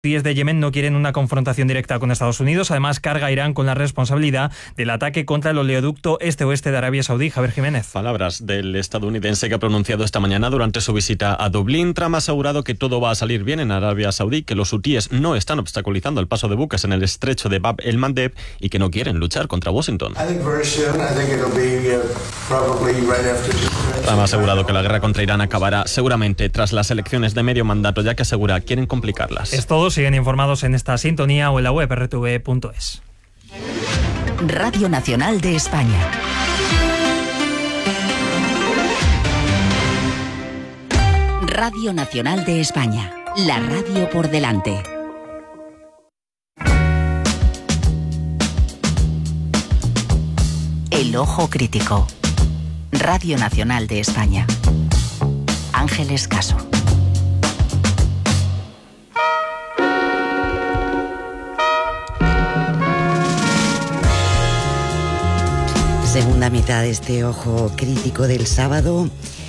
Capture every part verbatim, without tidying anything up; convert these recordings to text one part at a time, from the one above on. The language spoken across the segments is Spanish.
Los de Yemen no quieren una confrontación directa con Estados Unidos. Además, carga a Irán con la responsabilidad del ataque contra el oleoducto este-oeste de Arabia Saudí. Javier Jiménez. Palabras del estadounidense que ha pronunciado esta mañana durante su visita a Dublín. Trump ha asegurado que todo va a salir bien en Arabia Saudí, que los hutíes no están obstaculizando el paso de buques en el estrecho de Bab el-Mandeb y que no quieren luchar contra Washington. Trump ha asegurado que la guerra contra Irán acabará seguramente tras las elecciones de medio mandato, ya que asegura quieren complicarlas. Es todo. Siguen informados en esta sintonía o en la web erre te ve punto es. Radio Nacional de España. Radio Nacional de España. La radio por delante. El ojo crítico. Radio Nacional de España. Ángeles Caso. Segunda mitad de este ojo crítico del sábado,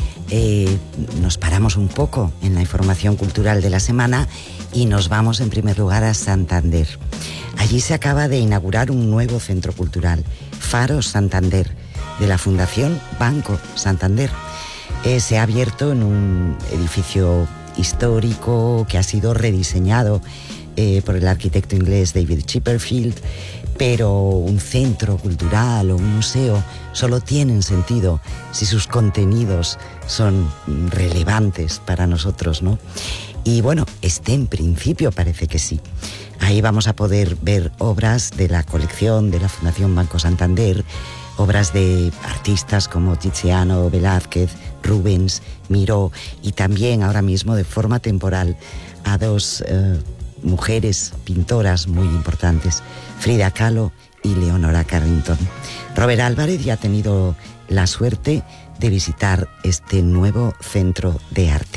eh, nos paramos un poco en la información cultural de la semana y nos vamos en primer lugar a Santander. Allí se acaba de inaugurar un nuevo centro cultural, Faro Santander, de la Fundación Banco Santander. Eh, se ha abierto en un edificio histórico que ha sido rediseñado eh, por el arquitecto inglés David Chipperfield. Pero un centro cultural o un museo solo tienen sentido si sus contenidos son relevantes para nosotros, ¿no? Y bueno, este en principio parece que sí. Ahí vamos a poder ver obras de la colección de la Fundación Banco Santander, obras de artistas como Tiziano, Velázquez, Rubens, Miró, y también ahora mismo de forma temporal a dos eh, mujeres pintoras muy importantes, Frida Kahlo y Leonora Carrington. Robert Álvarez ya ha tenido la suerte de visitar este nuevo centro de arte.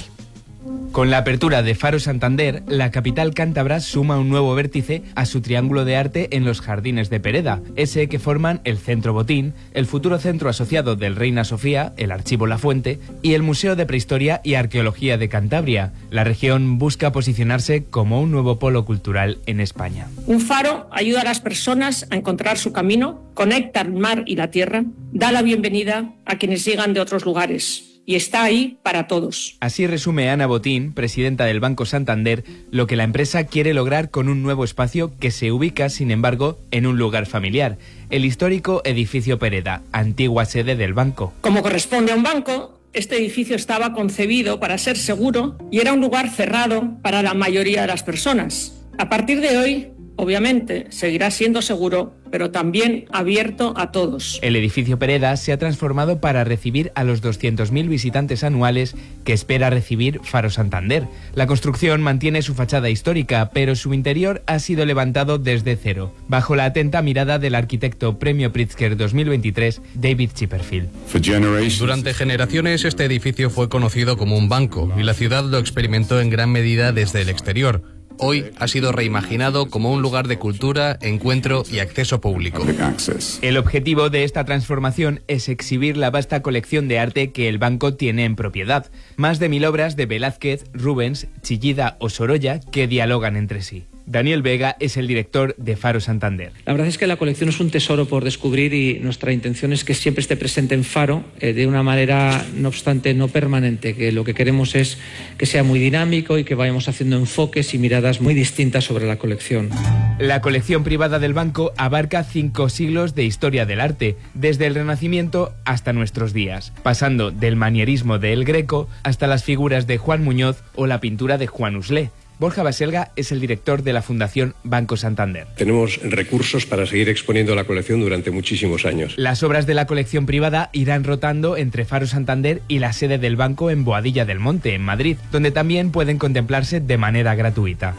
Con la apertura de Faro Santander, la capital cántabra suma un nuevo vértice a su triángulo de arte en los jardines de Pereda, ese que forman el Centro Botín, el futuro centro asociado del Reina Sofía, el Archivo La Fuente y el Museo de Prehistoria y Arqueología de Cantabria. La región busca posicionarse como un nuevo polo cultural en España. Un faro ayuda a las personas a encontrar su camino, conecta el mar y la tierra, da la bienvenida a quienes llegan de otros lugares. Y está ahí para todos. Así resume Ana Botín, presidenta del Banco Santander, lo que la empresa quiere lograr con un nuevo espacio que se ubica, sin embargo, en un lugar familiar, el histórico edificio Pereda, antigua sede del banco. Como corresponde a un banco, este edificio estaba concebido para ser seguro y era un lugar cerrado para la mayoría de las personas. A partir de hoy, obviamente, seguirá siendo seguro, pero también abierto a todos. El edificio Pereda se ha transformado para recibir a los doscientos mil visitantes anuales que espera recibir Faro Santander. La construcción mantiene su fachada histórica, pero su interior ha sido levantado desde cero, bajo la atenta mirada del arquitecto Premio Pritzker dos mil veintitrés, David Chipperfield. Durante generaciones este edificio fue conocido como un banco y la ciudad lo experimentó en gran medida desde el exterior. Hoy ha sido reimaginado como un lugar de cultura, encuentro y acceso público. El objetivo de esta transformación es exhibir la vasta colección de arte que el banco tiene en propiedad. Más de mil obras de Velázquez, Rubens, Chillida o Sorolla que dialogan entre sí. Daniel Vega es el director de Faro Santander. La verdad es que la colección es un tesoro por descubrir y nuestra intención es que siempre esté presente en Faro eh, de una manera, no obstante, no permanente, que lo que queremos es que sea muy dinámico y que vayamos haciendo enfoques y miradas muy distintas sobre la colección. La colección privada del banco abarca cinco siglos de historia del arte, desde el Renacimiento hasta nuestros días, pasando del manierismo de El Greco hasta las figuras de Juan Muñoz o la pintura de Juan Uslé. Borja Baselga es el director de la Fundación Banco Santander. Tenemos recursos para seguir exponiendo la colección durante muchísimos años. Las obras de la colección privada irán rotando entre Faro Santander y la sede del banco en Boadilla del Monte, en Madrid, donde también pueden contemplarse de manera gratuita.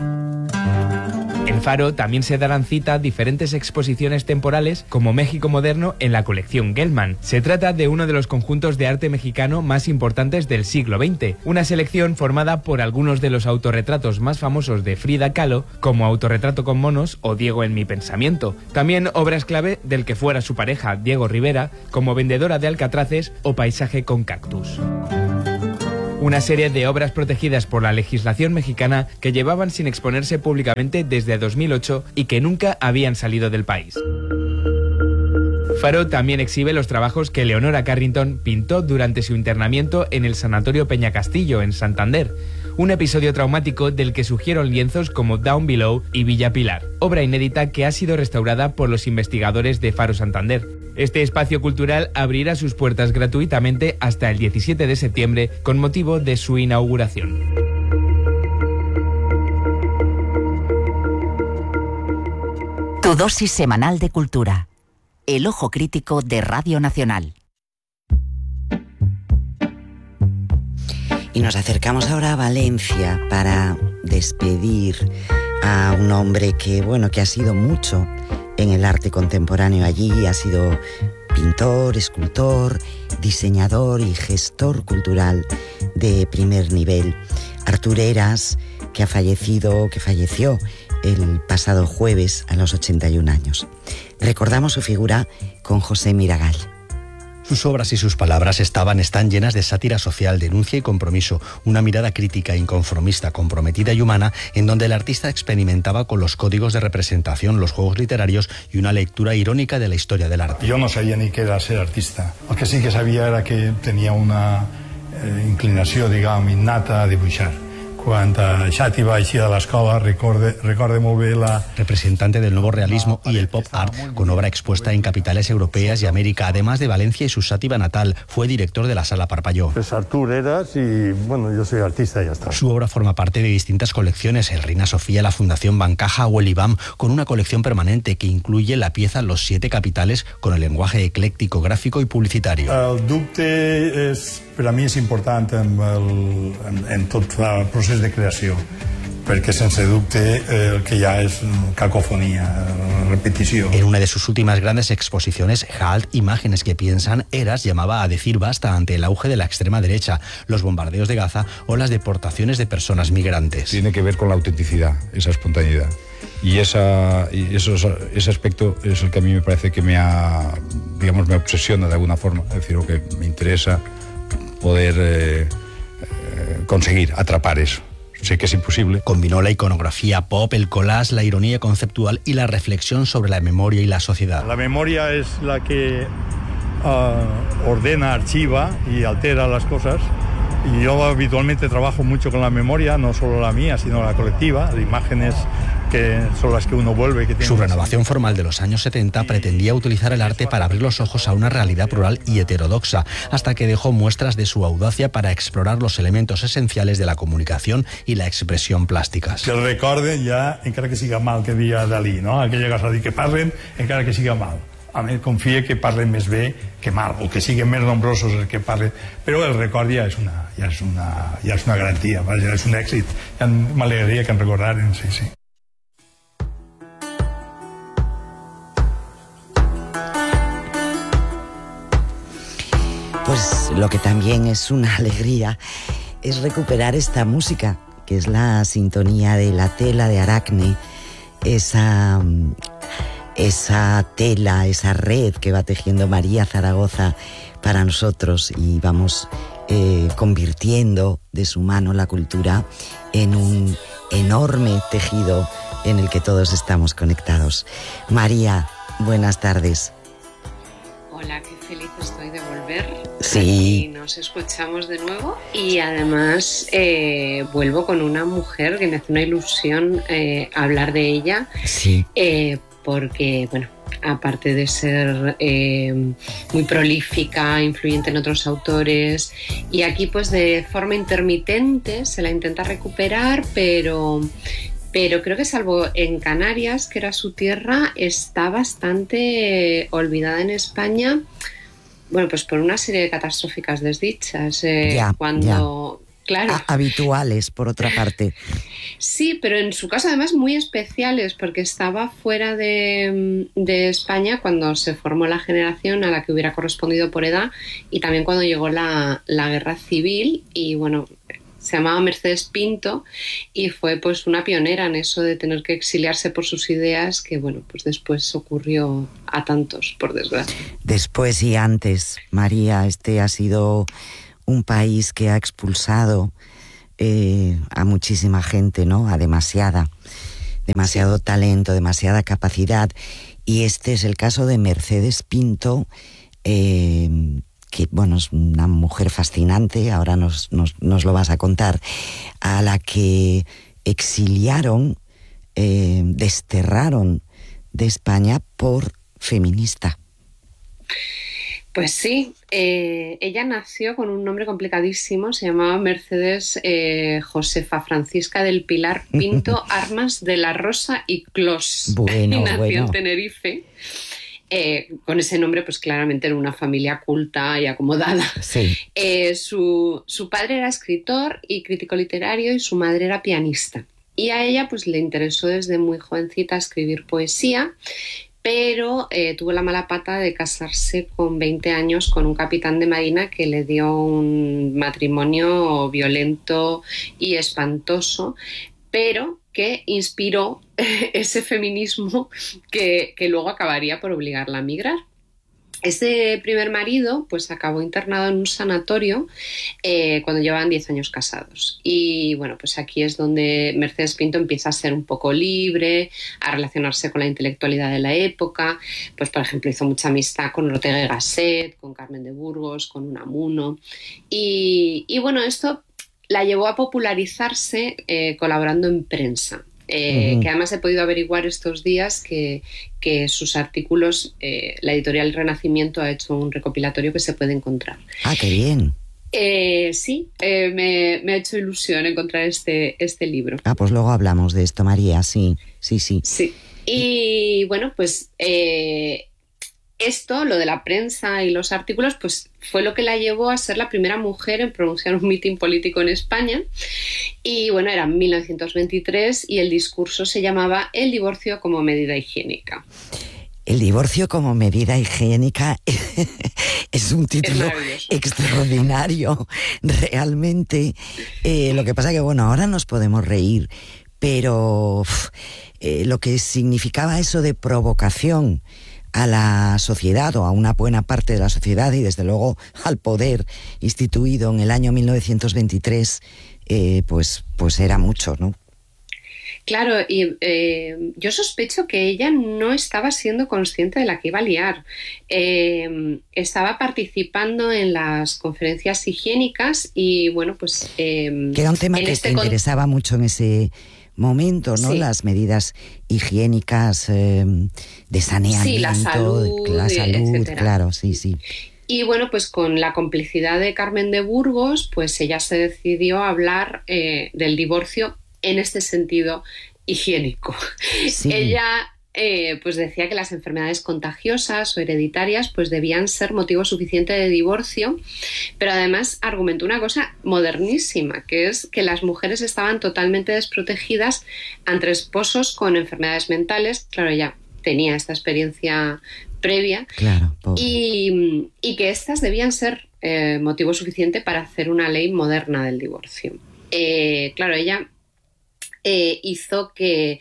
En Faro también se darán cita diferentes exposiciones temporales como México Moderno en la colección Gelman. Se trata de uno de los conjuntos de arte mexicano más importantes del siglo veinte, una selección formada por algunos de los autorretratos más famosos de Frida Kahlo, como Autorretrato con monos o Diego en mi pensamiento. También obras clave del que fuera su pareja, Diego Rivera, como Vendedora de alcatraces o Paisaje con cactus. una serie de obras protegidas por la legislación mexicana que llevaban sin exponerse públicamente desde dos mil ocho y que nunca habían salido del país. Faro también exhibe los trabajos que Leonora Carrington pintó durante su internamiento en el Sanatorio Peñacastillo, en Santander, un episodio traumático del que surgieron lienzos como Down Below y Villa Pilar, obra inédita que ha sido restaurada por los investigadores de Faro Santander. Este espacio cultural abrirá sus puertas gratuitamente hasta el diecisiete de septiembre con motivo de su inauguración. Tu dosis semanal de cultura. El ojo crítico de Radio Nacional. Y nos acercamos ahora a Valencia para despedir a un hombre que, bueno, que ha sido mucho en el arte contemporáneo allí. Ha sido pintor, escultor, diseñador y gestor cultural de primer nivel. Artur Heras, que ha fallecido, que falleció el pasado jueves a los ochenta y un años. Recordamos su figura con José Miragall. Sus obras y sus palabras estaban, están llenas de sátira social, denuncia y compromiso, una mirada crítica, inconformista, comprometida y humana, en donde el artista experimentaba con los códigos de representación, los juegos literarios y una lectura irónica de la historia del arte. Yo no sabía ni qué era ser artista. Lo que sí que sabía era que tenía una eh, inclinació, diguem, innata a dibuixar. Quan Xati va així de l'escola, recorde, recorde molt bé la... Representante del nuevo realismo y el pop art, con obra expuesta en capitales europeas y América, además de Valencia y su Sátiva natal. Fue director de la Sala Parpalló. Es Artur Heras y, bueno, yo soy artista y ya está. Su obra forma parte de distintas colecciones, el Reina Sofía, la Fundación Bancaja o el I B A M, con una colección permanente que incluye la pieza Los Siete Capitales, con el lenguaje ecléctico, gráfico y publicitario. El dubte és, per a mi és important en, el, en, en tot el procés de creació, perquè sense dubte el que hi ha és cacofonía, repetició. En una de sus últimas grandes exposiciones, Halt, Imágenes que piensan, Heras llamaba a decir basta ante el auge de la extrema derecha, los bombardeos de Gaza o las deportaciones de personas migrantes. Tiene que ver con la autenticidad, esa espontaneidad. Y, esa, y eso, ese aspecto es el que a mí me parece que me ha, digamos, me obsesiona de alguna forma, es decir, lo que me interesa poder eh, eh, conseguir atrapar eso. Sé que es imposible. Combinó la iconografía pop, el collage, la ironía conceptual y la reflexión sobre la memoria y la sociedad. La memoria es la que uh, ordena, archiva y altera las cosas. Y yo habitualmente trabajo mucho con la memoria, no solo la mía, sino la colectiva, de imágenes que son las que uno vuelve. Que tiene Su renovación formal de los años setenta pretendía utilizar el arte para abrir los ojos a una realidad plural y heterodoxa, hasta que dejó muestras de su audacia para explorar los elementos esenciales de la comunicación y la expresión plásticas. Que el recorden ja, encara que siga mal, que dia Dalí, no? Que llegas a dir que parlen, encara que siga mal. A mi confia que parlen més bé que mal, o que siguin més nombrosos els que parlen, però el record ja és una, ja és una, ja és una garantia, ja és un èxit. Ja m'alegraria que em recordaren, sí, sí. Pues lo que también es una alegría es recuperar esta música, que es la sintonía de La Tela de Aracne, esa... esa tela, esa red que va tejiendo María Zaragoza para nosotros, y vamos eh, convirtiendo de su mano la cultura en un enorme tejido en el que todos estamos conectados. María, buenas tardes. Hola, qué feliz estoy de volver. Sí. Y nos escuchamos de nuevo. Y además eh, vuelvo con una mujer que me hace una ilusión eh, hablar de ella. Sí. Eh, porque, bueno, aparte de ser eh, muy prolífica, influyente en otros autores, y aquí pues de forma intermitente se la intenta recuperar, pero, pero creo que salvo en Canarias, que era su tierra, está bastante olvidada en España, bueno, pues por una serie de catastróficas desdichas. Eh, ya, cuando... ya. Claro. A- habituales, por otra parte. Sí, pero en su caso además muy especiales, porque estaba fuera de, de España cuando se formó la generación a la que hubiera correspondido por edad, y también cuando llegó la, la guerra civil, y bueno, se llamaba Mercedes Pinto y fue pues una pionera en eso de tener que exiliarse por sus ideas, que bueno, pues después ocurrió a tantos, por desgracia. Después y antes, María, este ha sido un país que ha expulsado eh, a muchísima gente, ¿no? A demasiada, demasiado talento, demasiada capacidad. Y este es el caso de Mercedes Pinto, eh, que, bueno, es una mujer fascinante, ahora nos, nos, nos lo vas a contar, a la que exiliaron, eh, desterraron de España por feminista. Pues sí, eh, ella nació con un nombre complicadísimo, se llamaba Mercedes eh, Josefa Francisca del Pilar Pinto Armas de la Rosa y Clos. Bueno, y nació bueno. en Tenerife. Eh, con ese nombre, pues claramente era una familia culta y acomodada. Sí. Eh, su, su padre era escritor y crítico literario y su madre era pianista. Y a ella pues le interesó desde muy jovencita escribir poesía, pero eh, tuvo la mala pata de casarse con veinte años con un capitán de marina que le dio un matrimonio violento y espantoso, pero que inspiró ese feminismo que, que luego acabaría por obligarla a migrar. Este primer marido pues acabó internado en un sanatorio eh, cuando llevaban diez años casados. Y bueno, pues aquí es donde Mercedes Pinto empieza a ser un poco libre, a relacionarse con la intelectualidad de la época. Pues por ejemplo hizo mucha amistad con Ortega y Gasset, con Carmen de Burgos, con Unamuno. Y, y bueno, esto la llevó a popularizarse eh, colaborando en prensa. Eh, uh-huh. Que además he podido averiguar estos días que, que sus artículos, eh, la editorial Renacimiento ha hecho un recopilatorio que se puede encontrar. Ah, qué bien. Eh, sí, eh, me, me ha hecho ilusión encontrar este, este libro. Ah, pues luego hablamos de esto, María, sí, sí, sí. Sí, y bueno, pues eh, esto, lo de la prensa y los artículos, pues fue lo que la llevó a ser la primera mujer en pronunciar un mitin político en España. Y bueno, era en mil novecientos veintitrés y el discurso se llamaba El divorcio como medida higiénica. El divorcio como medida higiénica es un título es extraordinario, realmente. Eh, lo que pasa que, bueno, ahora nos podemos reír, pero uf, eh, lo que significaba eso de provocación a la sociedad o a una buena parte de la sociedad y desde luego al poder instituido en el año mil novecientos veintitrés, eh, pues, pues era mucho, ¿no? Claro, y eh, yo sospecho que ella no estaba siendo consciente de la que iba a liar. Eh, estaba participando en las conferencias higiénicas y bueno, pues... Eh, que era un tema que este te con... interesaba mucho en ese momento, ¿no? Sí. Las medidas higiénicas eh, de saneamiento, sí, la salud, la salud, etcétera. Claro, sí, sí. Y bueno, pues con la complicidad de Carmen de Burgos, pues ella se decidió a hablar eh, del divorcio en este sentido higiénico. Sí. Ella eh, pues decía que las enfermedades contagiosas o hereditarias pues debían ser motivo suficiente de divorcio, pero además argumentó una cosa modernísima, que es que las mujeres estaban totalmente desprotegidas ante esposos con enfermedades mentales. Claro, ella tenía esta experiencia previa, claro, y, y que estas debían ser eh, motivo suficiente para hacer una ley moderna del divorcio. Eh, claro, ella eh, hizo que,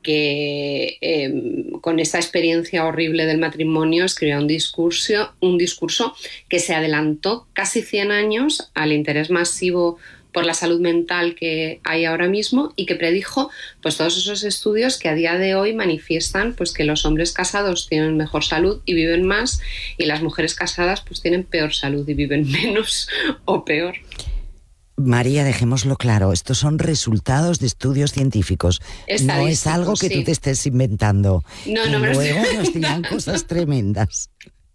que eh, con esta experiencia horrible del matrimonio escribiera un discurso, un discurso que se adelantó casi cien años al interés masivo por la salud mental que hay ahora mismo y que predijo pues todos esos estudios que a día de hoy manifiestan pues que los hombres casados tienen mejor salud y viven más y las mujeres casadas pues tienen peor salud y viven menos o peor. María, dejémoslo claro, estos son resultados de estudios científicos, no es algo que sí. tú te estés inventando. No, y no me luego lo nos dirán cosas tremendas.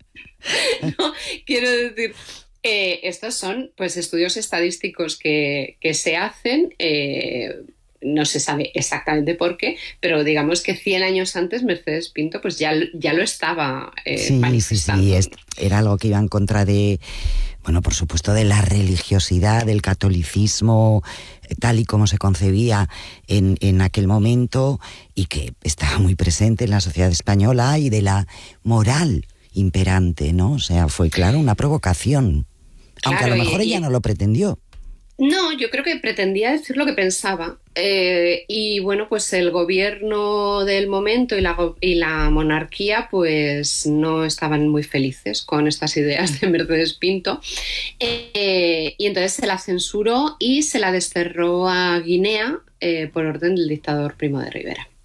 No, quiero decir... Eh, estos son pues estudios estadísticos que, que se hacen, eh, no se sabe exactamente por qué, pero digamos que cien años antes Mercedes Pinto pues ya, ya lo estaba eh, sí, manifestando. Sí, sí, es, era algo que iba en contra de, bueno, por supuesto, de la religiosidad, del catolicismo, tal y como se concebía en, en aquel momento y que estaba muy presente en la sociedad española, y de la moral imperante, ¿no? O sea, fue, claro, una provocación. Aunque Claro, a lo mejor y, ella no lo pretendió. No, yo creo que pretendía decir lo que pensaba. Eh, y bueno, pues el gobierno del momento y la, y la monarquía pues no estaban muy felices con estas ideas de Mercedes Pinto. Eh, y entonces se la censuró y se la desterró a Guinea eh, por orden del dictador Primo de Rivera.